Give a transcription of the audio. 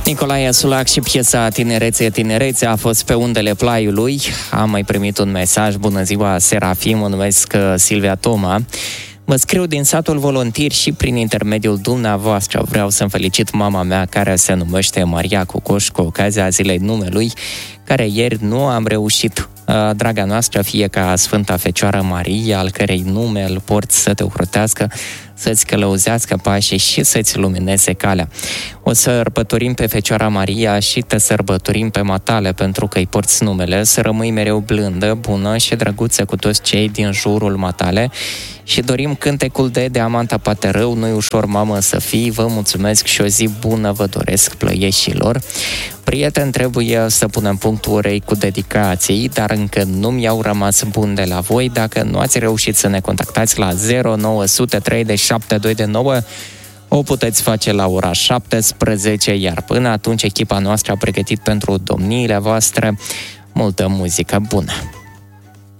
Nicolae Sulac și piesa Tinerețe a fost pe undele Plaiului. Am mai primit un mesaj: bună ziua, Serafim, mă numesc Silvia Toma. Mă scriu din satul Volontir și prin intermediul dumneavoastră vreau să-mi felicit mama mea, care se numește Maria Cocoș, cu ocazia Zilei Numelui, care ieri nu am reușit. Draga noastră, fie ca Sfânta Fecioară Maria, al cărei nume îl porți, să te ocrotească, să-ți călăuzească pașii și să-ți lumineze calea. O să sărbătorim pe Fecioara Maria și te sărbătorim pe matale, pentru că îi porți numele, să rămâi mereu blândă, bună și drăguță cu toți cei din jurul matale. Și dorim cântecul de Amanta Paterău, nu-i ușor, mamă, să fii. Vă mulțumesc și o zi bună vă doresc, plăieșilor. Prieteni, trebuie să punem punctul orei cu dedicații, dar încă nu mi-au rămas buni de la voi. Dacă nu ați reușit să ne contactați la 0903 de 7229, o puteți face la ora 17, iar până atunci echipa noastră a pregătit pentru domniile voastre multă muzică bună.